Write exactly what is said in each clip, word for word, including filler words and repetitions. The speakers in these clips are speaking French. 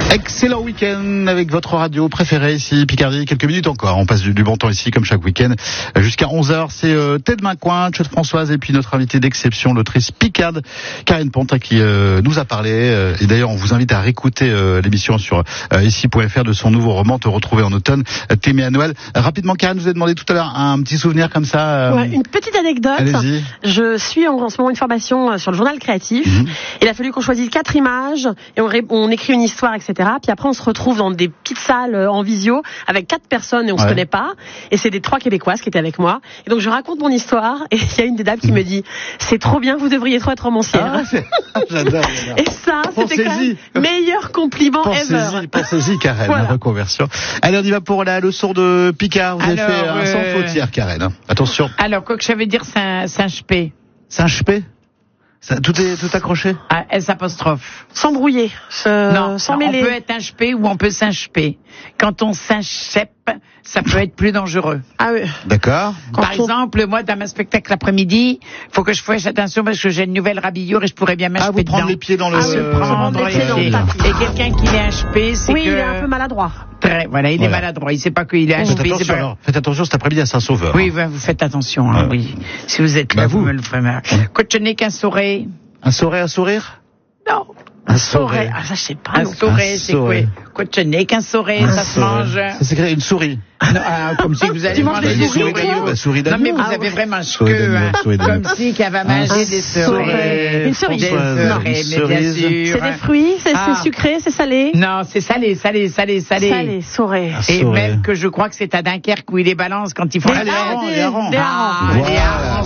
Excellent week-end avec votre radio préférée ici, Picardie. Quelques minutes encore. On passe du, du bon temps ici, comme chaque week-end. Jusqu'à onze heures, c'est euh, Tête Main Coin, Chaude Françoise, et puis notre invitée d'exception, l'autrice picarde, Karen Ponte, qui euh, nous a parlé. Euh, et d'ailleurs, on vous invite à réécouter euh, l'émission sur euh, ici point f r de son nouveau roman, Te retrouver en automne, euh, T'aimer à Noël. Euh, rapidement, Karen, vous avez demandé tout à l'heure un petit souvenir comme ça. Euh... Ouais, une petite anecdote. Allez-y. Je suis en, en ce moment une formation sur le journal créatif. Mm-hmm. Il a fallu qu'on choisisse quatre images et on, ré- on écrit une histoire, et cetera. Puis après, on se retrouve dans des petites salles en visio avec quatre personnes et on ouais. se connaît pas. Et c'est des trois Québécoises qui étaient avec moi. Et donc je raconte mon histoire et il y a une des dames qui me dit c'est trop bien, vous devriez trop être romancière. Ah, j'adore, j'adore. Et ça, c'était quand même meilleur compliment pensez-y, ever. Pensez-y, Karen, voilà. La reconversion. Allez, on y va pour la leçon de Picard. Vous Alors, avez fait un euh... sans faute hier, Karen. Attention. Alors, quoi que je vais dire, c'est un Singe-P. Singe-P? Ça, tout est tout accroché. Ah, S apostrophe. Sans brouiller. Euh, non, sans non mêler. On peut être un chepé ou on peut s'incheper. Quand on s'inchèpe, ça peut être plus dangereux. Ah oui. D'accord. Quand Par on... exemple, moi, dans ma spectacle l'après-midi, faut que je fasse attention parce que j'ai une nouvelle rabillure et je pourrais bien m'incheper Ah, vous prendre dedans. les pieds dans le... Ah, se prendre les pieds dans le tapis. Et quelqu'un qui est inchepé, c'est oui, que... Oui, il est un peu maladroit. Très, voilà, il voilà. est maladroit. Il sait pas qu'il est inchepé. Faites attention, pas... alors. Faites attention cet après-midi à Saint-Sauveur. Oui, hein. Vous faites attention, hein, euh... oui. Si vous êtes là, bah vous. vous me le ferez mal. Quand je n'ai qu'un sourire... Un sourire, un sourire? Non. Un sourire. Ah, ça, je sais pas. Un sourire, c'est quoi? Quoi tu n'es qu'un sourire, ça se mange. Ça s'écrit une souris. Non, ah, comme si vous allez manger des souris. Bah, souris non, mais vous ah, avez ouais. vraiment que, hein, comme si qu'elle va manger ah, des souris. Une cerise. Des souris, mais bien sûr. C'est des fruits, c'est ah. sucré, c'est salé. Non, c'est salé, salé, salé, salé. Salé, souris. Et même que je crois que c'est à Dunkerque où ils les balancent quand ils font les harengs, les harengs. Les harengs. Les harengs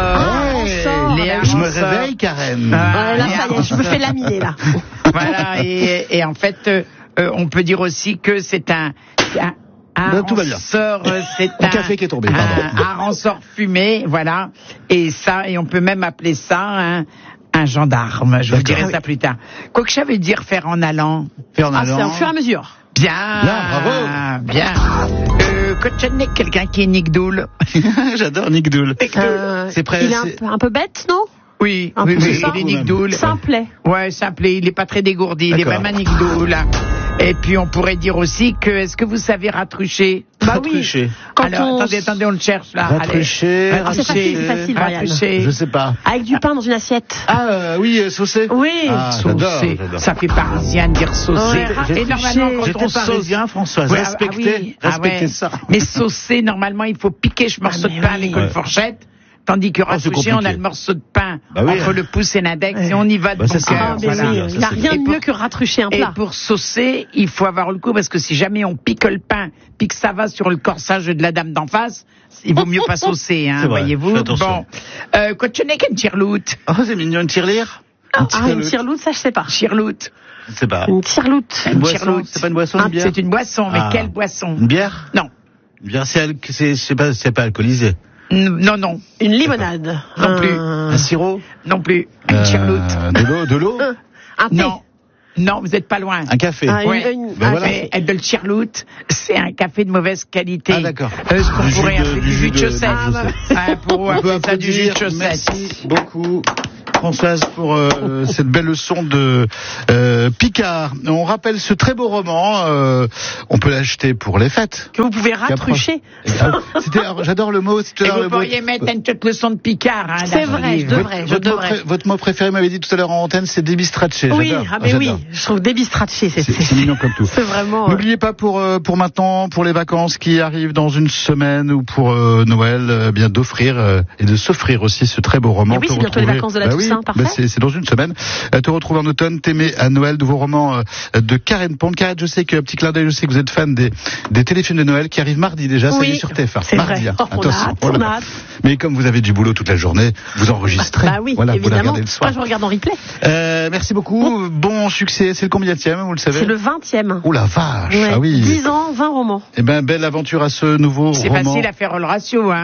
sortent. Les harengs. Je me réveille, Karen. Là, ça y est, je me fais laminer, là. Voilà, et, et en fait, euh, on peut dire aussi que c'est un, un, un ben, tout va bien. Sort, c'est un un café qui est tombé, un, un ransort fumé, voilà, et ça, et on peut même appeler ça un, un gendarme. Je vous dirai ça plus tard. Quoi que ça veut dire faire en allant. Faire en ah, allant. C'est au fur et à mesure. Bien, bien, bravo, bien. Euh, quand tu n'es quelqu'un qui est Nick Doul. J'adore Nick Doul. Euh, c'est prêt. Il est un peu, un peu bête, non? Oui, un oui, peu oui, simple, il est Nick Doul. Simplet. Ouais, simplet. Il est pas très dégourdi. Il est vraiment Nick Doul. Et puis on pourrait dire aussi que est-ce que vous savez ratrucher? Bah ratrucher. Oui. Quand Alors on... attendez, attendez, on le cherche là. Ratrucher. Ah, c'est facile, c'est facile, ratrucher. Je sais pas. Avec du pain dans une assiette. Ah euh, oui, euh, saucé. Oui. Ah, saucé. Ça fait parisien de dire saucé. Ouais, et normalement quand J'étais on parisien, Françoise. Ouais, respectez, ah oui, respectez ah ouais. ça. Mais saucé, normalement, il faut piquer ce morceau ah, de pain oui. avec une ouais. fourchette. Tandis que ratrucher, on a le morceau de pain bah oui, entre hein. le pouce et l'index ouais. et on y va de bah, bon cœur. Ah, voilà. oui. Il n'y a rien de mieux que ratrucher un plat. Et pour saucer, il faut avoir le coup parce que si jamais on pique le pain, puis que ça va sur le corsage de la dame d'en face, il vaut mieux pas saucer, hein, voyez-vous. Bon, euh, quoi tu n'es qu'une tirloute. Oh, c'est mignon, une tirelire. Ah, une tirloute, ça je sais pas. Tirloute. Je sais pas. Une tirloute. Une boisson. C'est pas une boisson, une bière. C'est une boisson, mais quelle boisson? Une bière? Non. Une bière, c'est, c'est, c'est pas, c'est pas alcoolisé. Non, non. Une limonade. Non plus. Un sirop. Non plus. Une euh, tirloute. De l'eau, de l'eau. Un thé. Non. Non, vous n'êtes pas loin. Un café. Ah, ouais. une, une, ben voilà. Mais de le tirloute, c'est un café de mauvaise qualité. Ah d'accord. Euh, ce qu'on pourrait appeler du jus de chaussette. Ah, bah. ah, pour appeler ça du jus de chaussette. Merci beaucoup. Françoise pour euh, cette belle leçon de euh, Picard. On rappelle ce très beau roman. Euh, on peut l'acheter pour les fêtes. Que vous pouvez ratrucher. C'était, j'adore le mot. Et vous le pourriez mot... mettre une petite leçon de Picard. Hein, c'est vrai, je devrais. Votre, je votre, devrais. Mot pré- votre mot préféré m'avait dit tout à l'heure en antenne, c'est débistraché. Oui, j'adore. ah mais j'adore. oui, je trouve débistraché, c'est, c'est, c'est, c'est mignon comme tout. C'est vraiment. N'oubliez pas pour euh, pour maintenant, pour les vacances qui arrivent dans une semaine ou pour euh, Noël, euh, bien d'offrir euh, et de s'offrir aussi ce très beau roman. Et oui, c'est bientôt les vacances de la bah Toussaint, oui, parfait. Bah c'est, c'est dans une semaine. Euh, te retrouver en automne, T'aimer à Noël, nouveau roman euh, de Karen Ponte. Karen, je sais que, petit clin d'œil, je sais que vous êtes fan des, des téléfilms de Noël qui arrivent mardi déjà, oui, ça y est sur T F un. C'est mardi, vrai. hein. Oh, on attention. a hâte, on a hâte. Mais comme vous avez du boulot toute la journée, vous enregistrez. Bah oui, voilà, évidemment. vous la regardez le soir. Moi, je regarde en replay. Euh, merci beaucoup. Bon, bon succès. C'est le combienième, vous le savez? C'est le vingtième. Oh la vache. Ouais. Ah oui. dix ans, vingt romans. Eh ben, belle aventure à ce nouveau c'est roman. C'est facile à faire le ratio, hein.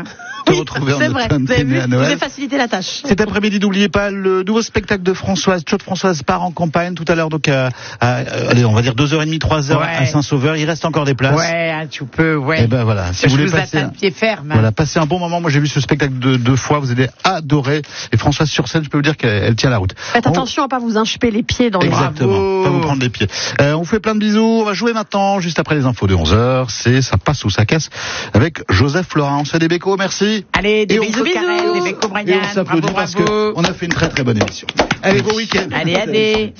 te retrouver en automne. C'est vrai, vous avez facilité la tâche. Cet après-midi, n'oubliez pas le nouveau spectacle de Françoise. Claude Françoise part en campagne tout à l'heure, donc à, à, allez, on va dire deux heures trente, trois heures ouais. à Saint-Sauveur. Il reste encore des places. Ouais, tu peux, ouais. Et ben voilà, si je vous voulez vous passer, attends pied ferme. Voilà, passer un bon moment. Moi, j'ai vu ce spectacle de, deux fois. Vous allez adorer. Et Françoise sur scène, je peux vous dire qu'elle elle tient la route. Faites on... attention à pas vous inchper les pieds dans le Exactement. Bravo. Pas vous prendre les pieds. Euh, on vous fait plein de bisous. On va jouer maintenant, juste après les infos de onze heures. C'est ça passe ou ça casse avec Joseph Laurin. On se fait des bécos, merci. Allez, des et bisous, bisous. des bécos, Brian. Et on s'applaudit parce qu'on a fait une très très bonne émission. Allez, bon week-end. Allez, allez.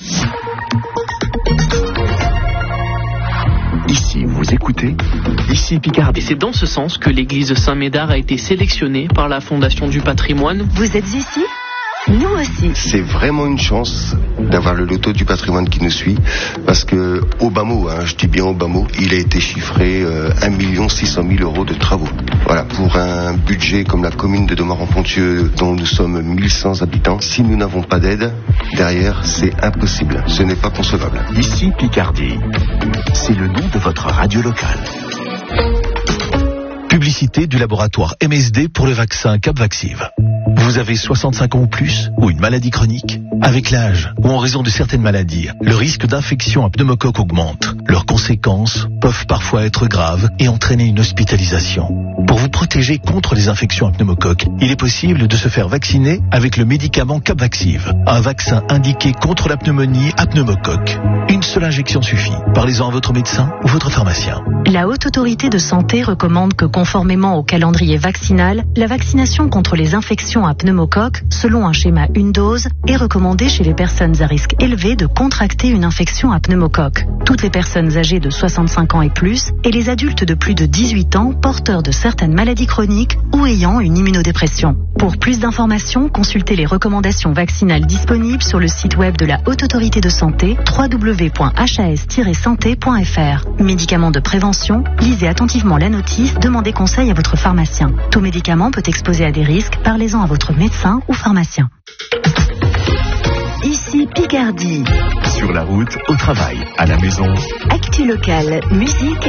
Ici, vous écoutez, ici Picardie. Et c'est dans ce sens que l'église Saint-Médard a été sélectionnée par la Fondation du patrimoine. Vous êtes ici ? Nous aussi. C'est vraiment une chance d'avoir le loto du patrimoine qui nous suit, parce que au bas mot, hein, je dis bien au bas mot, il a été chiffré euh, un million six cent mille euros de travaux. Voilà, pour un budget comme la commune de Domaran-Pontieux, dont nous sommes mille cent habitants, si nous n'avons pas d'aide, derrière, c'est impossible. Ce n'est pas concevable. Ici Picardie, c'est le nom de votre radio locale. Publicité du laboratoire M S D pour le vaccin Capvaxive. Vous avez soixante-cinq ans ou plus, ou une maladie chronique? Avec l'âge, ou en raison de certaines maladies, le risque d'infection à pneumocoque augmente. Leurs conséquences peuvent parfois être graves et entraîner une hospitalisation. Pour vous protéger contre les infections à pneumocoque, il est possible de se faire vacciner avec le médicament Capvaxive, un vaccin indiqué contre la pneumonie à pneumocoque. Une seule injection suffit. Parlez-en à votre médecin ou votre pharmacien. La Haute Autorité de Santé recommande que, conformément au calendrier vaccinal, la vaccination contre les infections à pneumocoque, selon un schéma une dose, est recommandée chez les personnes à risque élevé de contracter une infection à pneumocoque. Toutes les personnes âgées de soixante-cinq ans et plus, et les adultes de plus de dix-huit ans porteurs de certaines maladies chroniques ou ayant une immunodépression. Pour plus d'informations, consultez les recommandations vaccinales disponibles sur le site web de la Haute Autorité de Santé, w w w point h a s tiret santé point f r. Médicaments de prévention, lisez attentivement la notice, demandez conseil à votre pharmacien. Tout médicament peut exposer à des risques, parlez-en à votre médecin ou pharmacien. Ici Picardie. Sur la route, au travail, à la maison. Actu locale, musique